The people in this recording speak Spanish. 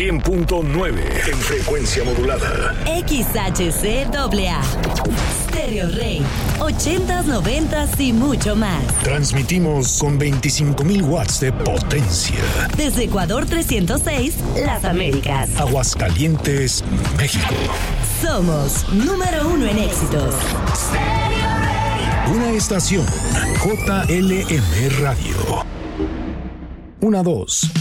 100.9 en frecuencia modulada. XHCAA. Stereo Rey. 80s, 90s y mucho más. Transmitimos con 25,000 watts de potencia. Desde Ecuador 306, Las Américas. Aguascalientes, México. Somos número 1 en éxitos. Stereo Rey. Una estación. JLM Radio. 1, 2.